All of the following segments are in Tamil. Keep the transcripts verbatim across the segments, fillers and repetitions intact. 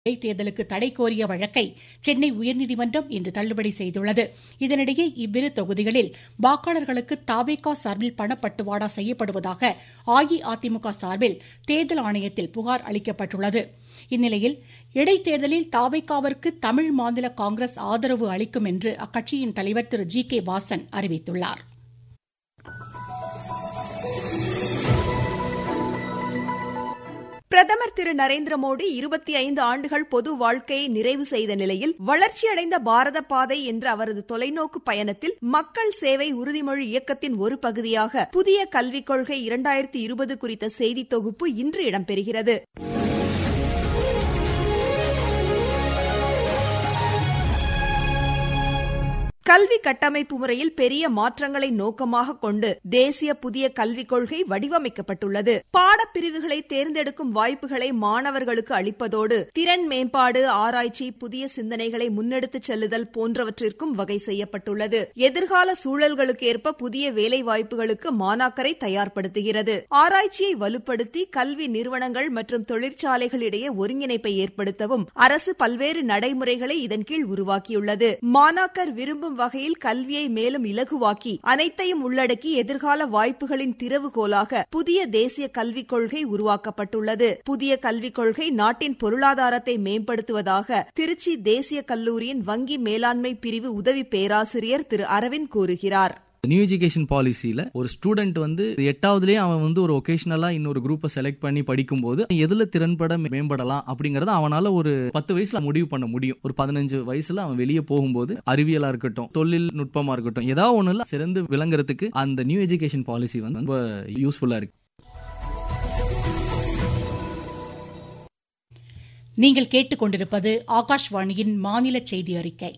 இடைத்தேர்தலுக்கு தடை கோரிய வழக்கை சென்னை உயர்நீதிமன்றம் இன்று தள்ளுபடி செய்துள்ளது. இதனிடையே இவ்விரு தொகுதிகளில் வாக்காளர்களுக்கு தவேகா சார்பில் பணப்பட்டுவாடா செய்யப்படுவதாக அஇஅதிமுக சார்பில் தேர்தல் ஆணையத்தில் புகார் அளிக்கப்பட்டுள்ளது. இந்நிலையில் இடைத்தேர்தலில் தவேகாவிற்கு தமிழ் மாநில காங்கிரஸ் ஆதரவு அளிக்கும் என்று அக்கட்சியின் தலைவர் திரு ஜி கே வாசன் அறிவித்துள்ளார். பிரதமர் திரு நரேந்திர மோடி இருபத்தி ஐந்து ஆண்டுகள் பொது வாழ்க்கையை நிறைவு செய்த நிலையில் வளர்ச்சியடைந்த பாரத பாதை என்ற அவரது தொலைநோக்கு பயணத்தில் மக்கள் சேவை உறுதிமொழி இயக்கத்தின் ஒரு பகுதியாக புதிய கல்விக் கொள்கை இரண்டாயிரத்தி இருபது குறித்த செய்தி தொகுப்பு இன்று இடம்பெறுகிறது. கல்வி கட்டமைப்பு முறையில் பெரிய மாற்றங்களை நோக்கமாக கொண்டு தேசிய புதிய கல்விக் கொள்கை வடிவமைக்கப்பட்டுள்ளது. பாடப்பிரிவுகளை தேர்ந்தெடுக்கும் வாய்ப்புகளை மாணவர்களுக்கு அளிப்பதோடு திறன் மேம்பாடு, ஆராய்ச்சி, புதிய சிந்தனைகளை முன்னெடுத்துச் செல்லுதல் போன்றவற்றிற்கும் வகை செய்யப்பட்டுள்ளது. எதிர்கால சூழல்களுக்கு ஏற்ப புதிய வேலை வாய்ப்புகளுக்கு மாணாக்கரை தயார்படுத்துகிறது. ஆராய்ச்சியை வலுப்படுத்தி கல்வி நிறுவனங்கள் மற்றும் தொழிற்சாலைகளிடையே ஒருங்கிணைப்பை ஏற்படுத்தவும் அரசு பல்வேறு நடைமுறைகளை இதன் கீழ் உருவாக்கியுள்ளது. மாணாக்கர் விரும்பும் வகையில் கல்வியை மேலும் இலகுவாக்கி அனைத்தையும் உள்ளடக்கி எதிர்கால வாய்ப்புகளின் திறவுகோலாக புதிய தேசிய கல்விக் கொள்கை உருவாக்கப்பட்டுள்ளது. புதிய கல்விக் கொள்கை நாட்டின் பொருளாதாரத்தை மேம்படுத்துவதாக திருச்சி தேசிய கல்லூரியின் வங்கி மேலாண்மை பிரிவு உதவி பேராசிரியர் திரு அரவிந்த் கூறுகிறார். நியூ எஜுகேஷன் பாலிசியில ஒரு ஸ்டூடெண்ட் வந்து எட்டாவதுலேயே அவன் வந்து ஒரு ஒகேஷனலா இன்னொரு குரூப்பை செலக்ட் பண்ணி படிக்கும் போது எதுல திறன்பட மேம்படலாம் அப்படிங்கறத அவனால ஒரு பத்து வயசுல முடிவு பண்ண முடியும். ஒரு பதினஞ்சு வயசுல அவன் வெளியே போகும்போது அறிவியலா இருக்கட்டும், தொழில் நுட்பமா இருக்கட்டும், ஏதாவது ஒண்ணுல சிறந்து விளங்குறதுக்கு அந்த நியூ எஜுகேஷன் பாலிசி வந்து ரொம்ப யூஸ்ஃபுல்லா இருக்கு. நீங்கள் கேட்டுக்கொண்டிருப்பது ஆகாஷ்வாணியின் மாநில செய்தி அறிக்கை.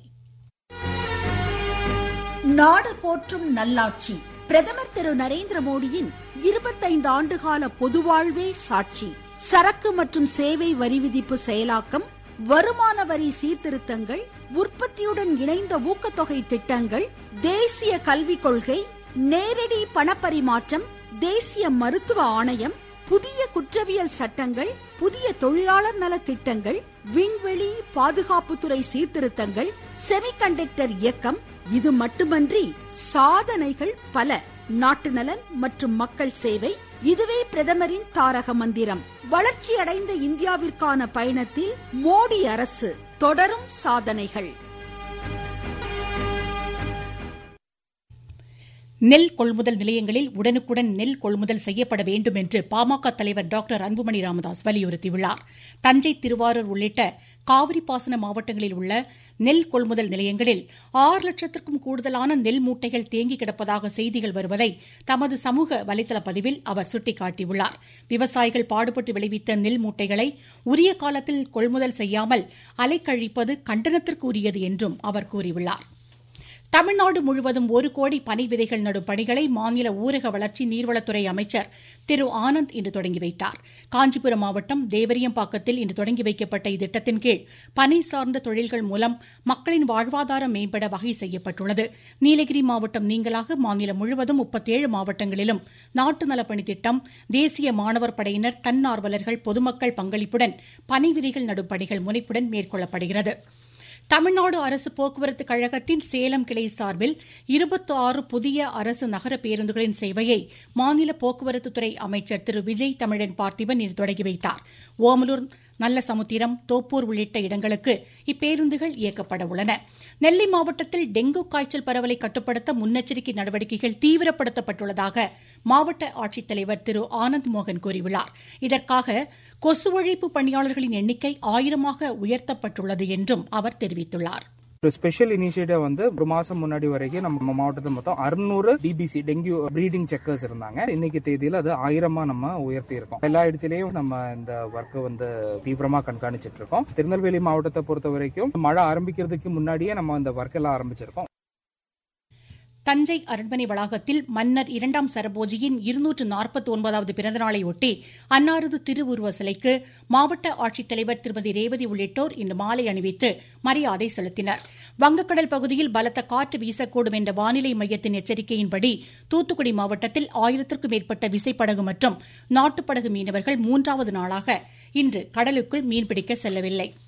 நாடு போற்றும் நல்லாட்சி. பிரதமர் திரு நரேந்திர மோடியின் இருபத்தைந்து ஆண்டுகால பொதுவாழ்வே சாட்சி. சரக்கு மற்றும் சேவை வரி விதிப்பு செயலாக்கம், வருமான வரி சீர்திருத்தங்கள், உற்பத்தியுடன் இணைந்த ஊக்கத்தொகை திட்டங்கள், தேசிய கல்விக் கொள்கை, நேரடி பணப்பரிமாற்றம், தேசிய மருத்துவ ஆணையம், புதிய குற்றவியல் சட்டங்கள், புதிய தொழிலாளர் நல திட்டங்கள், விண்வெளி பாதுகாப்புத்துறை சீர்திருத்தங்கள், செமிகண்டக்டர் இயக்கம். இது மட்டுமன்றி சாதனைகள் பல. நாட்டு நலன் மற்றும் மக்கள் சேவை, இதுவே பிரதமரின் தாரக மந்திரம். வளர்ச்சி அடைந்த இந்தியாவிற்கான பயணத்தில் மோடி அரசு தொடரும் சாதனைகள். நெல் கொள்முதல் நிலையங்களில் உடனுக்குடன் நெல் கொள்முதல் செய்யப்பட வேண்டும் என்று பாமக தலைவர் டாக்டர் அன்புமணி ராமதாஸ் வலியுறுத்தியுள்ளார். தஞ்சை, திருவாரூர் உள்ளிட்ட காவிரி பாசன மாவட்டங்களில் உள்ள நெல் கொள்முதல் நிலையங்களில் ஆறு லட்சத்திற்கும் கூடுதலான நெல் மூட்டைகள் தேங்கி கிடப்பதாக செய்திகள் வருவதை தமது சமூக வலைதள பதிவில் அவர் சுட்டிக்காட்டியுள்ளார். விவசாயிகள் பாடுபட்டு விளைவித்த நெல் மூட்டைகளை உரிய காலத்தில் கொள்முதல் செய்யாமல் அலைக்கழிப்பது கண்டனத்திற்கு உரியது என்றும் அவர் கூறியுள்ளார். தமிழ்நாடு முழுவதும் ஒரு கோடி பனை விதைகள் நடும் பணிகளை மாநில ஊரக வளர்ச்சி நீர்வளத்துறை அமைச்சர் திரு ஆனந்த் இன்று தொடங்கி வைத்தார். காஞ்சிபுரம் மாவட்டம் தேவரியம்பாக்கத்தில் இன்று தொடங்கி வைக்கப்பட்ட இத்திட்டத்தின் கீழ் பனை சார்ந்த தொழில்கள் மூலம் மக்களின் வாழ்வாதாரம் மேம்பட வகை செய்யப்பட்டுள்ளது. நீலகிரி மாவட்டம் நீங்கலாக மாநிலம் முழுவதும் முப்பத்தேழு மாவட்டங்களிலும் நாட்டு நலப்பணி திட்டம், தேசிய மாணவர் படையினர், தன்னார்வலர்கள், பொதுமக்கள் பங்களிப்புடன் பனை விதைகள் நடும் பணிகள் முனைப்புடன் மேற்கொள்ளப்படுகிறது. தமிழ்நாடு அரசு போக்குவரத்து கழகத்தின் சேலம் கிளை சார்பில் இருபத்தி ஆறு புதிய அரசு நகர பேருந்துகளின் சேவையை மாநில போக்குவரத்துத்துறை அமைச்சர் திரு விஜய் தமிழன் பார்த்திபன் இன்று தொடங்கி வைத்தார். ஓமலூர், நல்லசமுத்திரம், தோப்பூர் உள்ளிட்ட இடங்களுக்கு இப்பேருந்துகள் இயக்கப்பட உள்ளன. நெல்லை மாவட்டத்தில் டெங்கு காய்ச்சல் பரவலை கட்டுப்படுத்த முன்னெச்சரிக்கை நடவடிக்கைகள் தீவிரப்படுத்தப்பட்டுள்ளதாக மாவட்ட ஆட்சித்தலைவர் திரு ஆனந்த் மோகன் கூறியுள்ளார். இதற்காக கொசு ஒழிப்பு பணியாளர்களின் எண்ணிக்கை ஆயிரமாக உயர்த்தப்பட்டுள்ளது என்றும் அவர் தெரிவித்துள்ளார். ஒரு ஸ்பெஷல் இனிஷியேட்டிவ் வந்து ஒரு மாசம் முன்னாடி வரைக்கும் நம்ம மாவட்டத்தில் மொத்தம் அறுநூறு டிபிசி டெங்கு ப்ரீடிங் செக்கர்ஸ் இருந்தாங்க. இன்னைக்கு தேதியில அது ஆயிரமா நம்ம உயர்த்தி இருக்கோம். எல்லா இடத்திலையும் நம்ம இந்த ஒர்க்கை வந்து தீவிரமா கண்காணிச்சிட்டு இருக்கோம். திருநெல்வேலி மாவட்டத்தை பொறுத்த வரைக்கும் மழை ஆரம்பிக்கிறதுக்கு முன்னாடியே நம்ம இந்த ஒர்க் எல்லாம் ஆரம்பிச்சிருக்கோம். தஞ்சை அரண்மனை வளாகத்தில் மன்னர் இரண்டாம் சரபோஜியின் இருநூற்று நாற்பத்தி ஒன்பதாவது பிறந்தநாளையொட்டி அன்னாரது திருவுருவ சிலைக்கு மாவட்ட ஆட்சித்தலைவர் திருமதி ரேவதி உள்ளிட்டோர் இன்று மாலை அணிவித்து மரியாதை செலுத்தினர். வங்கக்கடல் பகுதியில் பலத்த காற்று வீசக்கூடும் என்ற வானிலை மையத்தின் எச்சரிக்கையின்படி தூத்துக்குடி மாவட்டத்தில் ஆயிரத்திற்கும் மேற்பட்ட விசைப்படகு மற்றும் நாட்டுப்படகு மீனவர்கள் மூன்றாவது நாளாக இன்று கடலுக்குள் மீன்பிடிக்க செல்லவில்லை.